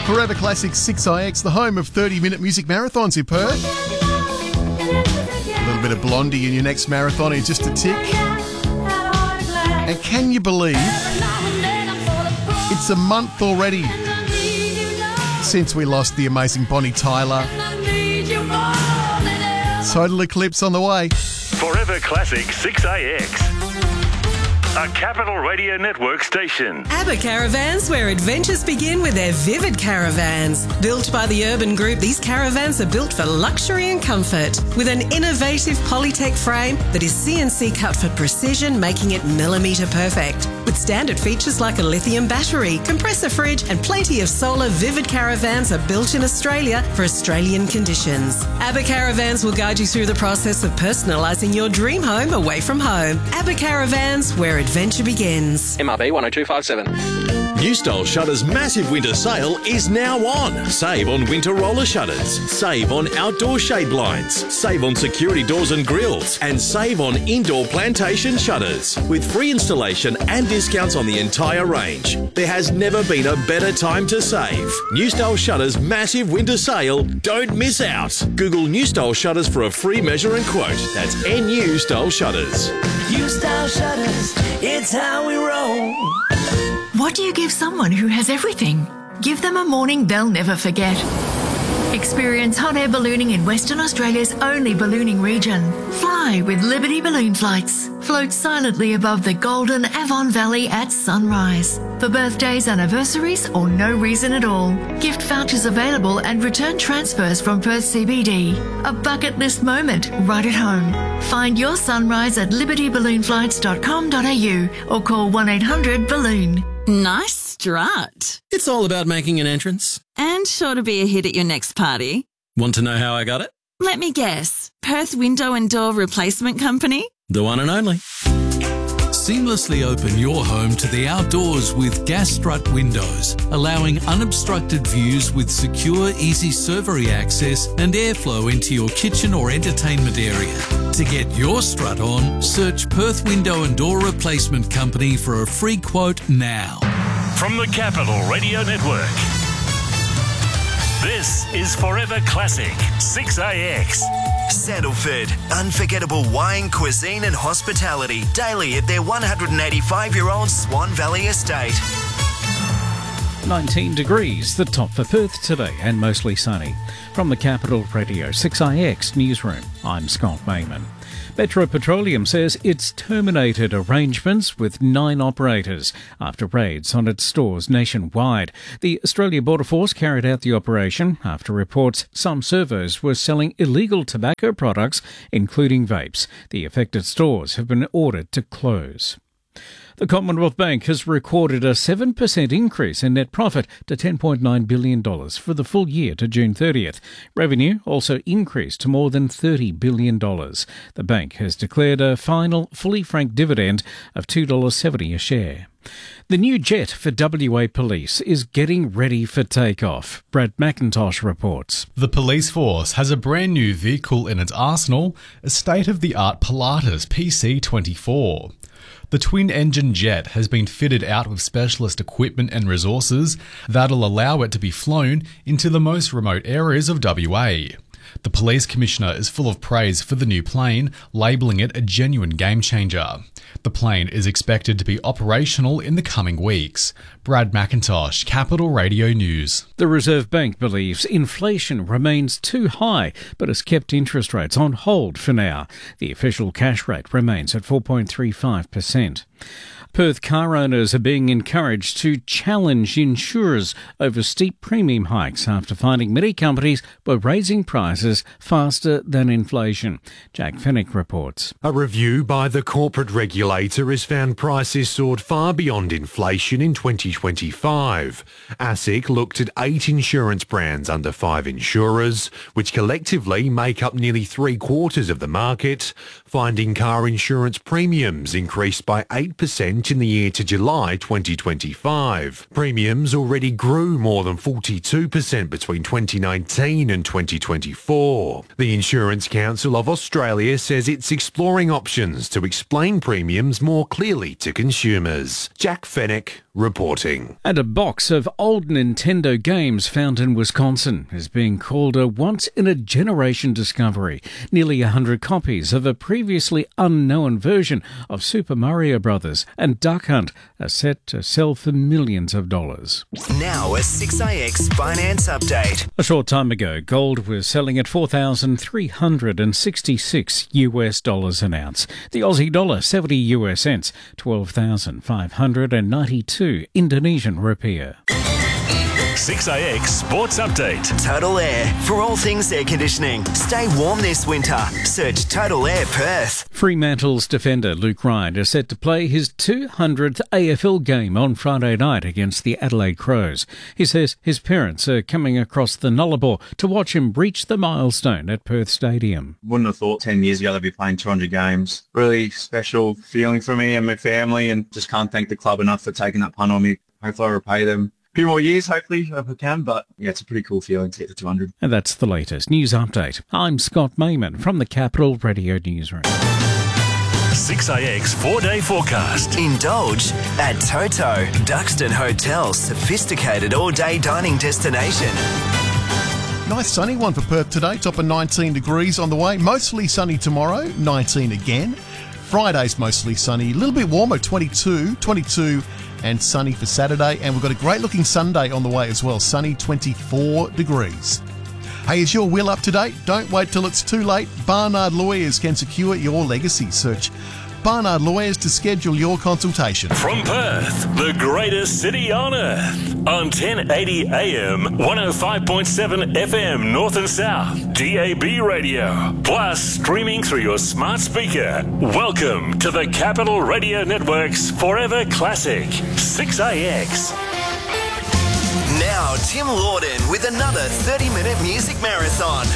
Forever Classic 6IX, the home of 30-minute music marathons in Perth. A little bit of Blondie in your next marathon in just a tick. And can you believe it's a month already since we lost the amazing Bonnie Tyler? Total Eclipse on the way. Forever Classic 6AX. A Capital Radio Network station. ABBA Caravans, where adventures begin with their Vivid Caravans. Built by the Urban Group, these caravans are built for luxury and comfort. With an innovative Polytech frame that is CNC cut for precision, making it millimetre perfect. With standard features like a lithium battery, compressor fridge and plenty of solar, Vivid Caravans are built in Australia for Australian conditions. ABBA Caravans will guide you through the process of personalising your dream home away from home. ABBA Caravans, where adventure begins. MRB 10257. New Style Shutters' massive winter sale is now on. Save on winter roller shutters. Save on outdoor shade blinds. Save on security doors and grills. And save on indoor plantation shutters. With free installation and discounts on the entire range. There has never been a better time to save. New Style Shutters' massive winter sale. Don't miss out. Google New Style Shutters for a free measure and quote. That's NU Style Shutters. New Style Shutters, it's how we roll. What do you give someone who has everything? Give them a morning they'll never forget. Experience hot air ballooning in Western Australia's only ballooning region. Fly with Liberty Balloon Flights. Float silently above the golden Avon Valley at sunrise. For birthdays, anniversaries, or no reason at all. Gift vouchers available and return transfers from Perth CBD. A bucket list moment right at home. Find your sunrise at libertyballoonflights.com.au or call 1-800-BALLOON. Nice strut. It's all about making an entrance. And sure to be a hit at your next party. Want to know how I got it? Let me guess. Perth Window and Door Replacement Company? The one and only. Seamlessly open your home to the outdoors with Gas Strut windows, allowing unobstructed views with secure, easy servery access and airflow into your kitchen or entertainment area. To get your strut on, search Perth Window and Door Replacement Company for a free quote now. From the Capital Radio Network, this is Forever Classic 6AX. Sandalford, unforgettable wine, cuisine and hospitality daily at their 185-year-old Swan Valley estate. 19 degrees, the top for Perth today, and mostly sunny. From the Capital Radio 6IX Newsroom, I'm Scott Mayman. Metro Petroleum says it's terminated arrangements with 9 operators after raids on its stores nationwide. The Australia Border Force carried out the operation after reports some servos were selling illegal tobacco products, including vapes. The affected stores have been ordered to close. The Commonwealth Bank has recorded a 7% increase in net profit to $10.9 billion for the full year to June 30th. Revenue also increased to more than $30 billion. The bank has declared a final fully franked dividend of $2.70 a share. The new jet for WA Police is getting ready for takeoff. Brad McIntosh reports. The police force has a brand new vehicle in its arsenal, a state-of-the-art Pilatus PC-24. The twin-engine jet has been fitted out with specialist equipment and resources that'll allow it to be flown into the most remote areas of WA. The police commissioner is full of praise for the new plane, labelling it a genuine game-changer. The plane is expected to be operational in the coming weeks. Brad McIntosh, Capital Radio News. The Reserve Bank believes inflation remains too high, but has kept interest rates on hold for now. The official cash rate remains at 4.35%. Perth car owners are being encouraged to challenge insurers over steep premium hikes after finding many companies were raising prices faster than inflation. Jack Fennick reports. A review by the corporate regulator has found prices soared far beyond inflation in 2025. ASIC looked at 8 insurance brands under 5 insurers, which collectively make up nearly 3/4 of the market, finding car insurance premiums increased by 8% in the year to July 2025. Premiums already grew more than 42% between 2019 and 2024. The Insurance Council of Australia says it's exploring options to explain premiums more clearly to consumers. Jack Fennick, reporting. And a box of old Nintendo games found in Wisconsin is being called a once-in-a-generation discovery. Nearly 100 copies of a previously unknown version of Super Mario Bros. And Duck Hunt are set to sell for millions of dollars. Now a 6AX finance update. A short time ago, gold was selling at $4,366 US an ounce. The Aussie dollar 70 US cents, 12,592 Indonesian rupiah. 6AX Sports Update. Total Air. For all things air conditioning, stay warm this winter. Search Total Air Perth. Fremantle's defender Luke Ryan is set to play his 200th AFL game on Friday night against the Adelaide Crows. He says his parents are coming across the Nullarbor to watch him reach the milestone at Perth Stadium. Wouldn't have thought 10 years ago they'd be playing 200 games. Really special feeling for me and my family, and just can't thank the club enough for taking that punt on me. Hopefully I'll repay them a few more years, hopefully, if I can, but yeah, it's a pretty cool feeling to get to 200. And that's the latest news update. I'm Scott Mayman from the Capital Radio Newsroom. 6AX 4-day forecast. Indulge at Toto, Duxton Hotel's sophisticated all-day dining destination. Nice sunny one for Perth today, top of 19 degrees on the way. Mostly sunny tomorrow, 19 again. Friday's mostly sunny, a little bit warmer, 22 and sunny for Saturday. And we've got a great looking Sunday on the way as well, sunny 24 degrees. Hey, is your will up to date? Don't wait till it's too late. Barnard Lawyers can secure your legacy. Search Barnard Lawyers to schedule your consultation. From Perth, the greatest city on earth. On 1080 AM, 105.7 FM North and South, DAB radio. Plus streaming through your smart speaker. Welcome to the Capital Radio Network's Forever Classic, 6AX. Now, Tim Lawden with another 30-minute music marathon